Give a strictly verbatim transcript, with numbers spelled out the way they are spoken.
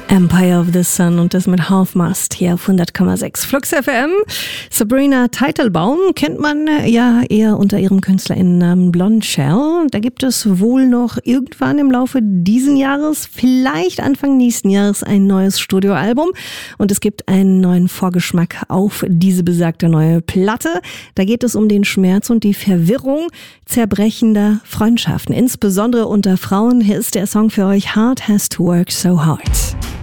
Empire of the Sun und das mit Half-Mast hier auf hundert Komma sechs Flux F M. Sabrina Teitelbaum kennt man ja eher unter ihrem KünstlerInnennamen Blonde Shell. Da gibt es wohl noch irgendwann im Laufe diesen Jahres, vielleicht Anfang nächsten Jahres, ein neues Studioalbum. Und es gibt einen neuen Vorgeschmack auf diese besagte neue Platte. Da geht es um den Schmerz und die Verwirrung zerbrechender Freundschaften, insbesondere unter Frauen. Hier ist der Song für euch, Heart Has to Work So Hard.